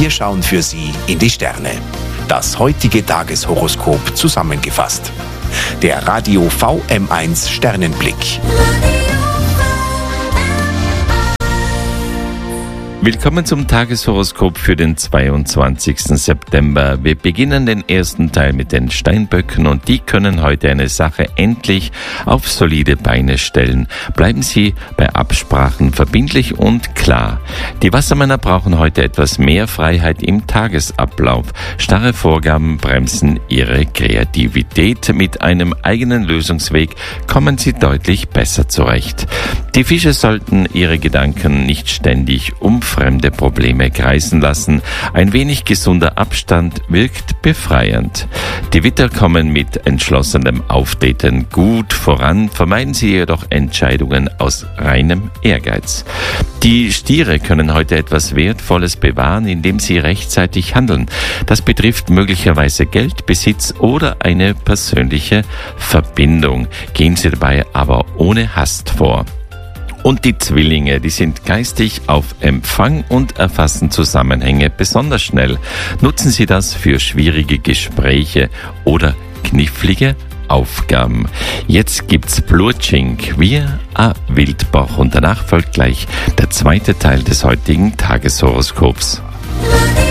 Wir schauen für Sie in die Sterne. Das heutige Tageshoroskop zusammengefasst. Der Radio VM1 Sternenblick. Willkommen zum Tageshoroskop für den 22. September. Wir beginnen den ersten Teil mit den Steinböcken und die können heute eine Sache endlich auf solide Beine stellen. Bleiben Sie bei Absprachen verbindlich und klar. Die Wassermänner brauchen heute etwas mehr Freiheit im Tagesablauf. Starre Vorgaben bremsen Ihre Kreativität. Mit einem eigenen Lösungsweg kommen Sie deutlich besser zurecht. Die Fische sollten ihre Gedanken nicht ständig um fremde Probleme kreisen lassen. Ein wenig gesunder Abstand wirkt befreiend. Die Widder kommen mit entschlossenem Auftreten gut voran, vermeiden Sie jedoch Entscheidungen aus reinem Ehrgeiz. Die Stiere können heute etwas Wertvolles bewahren, indem sie rechtzeitig handeln. Das betrifft möglicherweise Geld, Besitz oder eine persönliche Verbindung. Gehen Sie dabei aber ohne Hast vor. Und die Zwillinge, die sind geistig auf Empfang und erfassen Zusammenhänge besonders schnell. Nutzen Sie das für schwierige Gespräche oder knifflige Aufgaben. Jetzt gibt's Plurching, wir a Wildbach und danach folgt gleich der zweite Teil des heutigen Tageshoroskops.